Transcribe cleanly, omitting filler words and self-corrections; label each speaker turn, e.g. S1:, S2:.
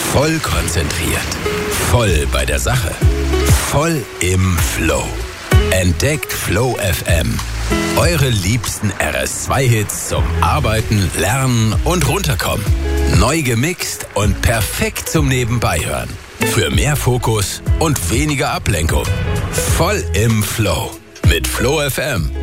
S1: Voll konzentriert. Voll bei der Sache. Voll im Flow. Entdeckt Flow FM. Eure liebsten RS2-Hits zum Arbeiten, Lernen und Runterkommen. Neu gemixt und perfekt zum Nebenbeihören. Für mehr Fokus und weniger Ablenkung. Voll im Flow mit Flow FM.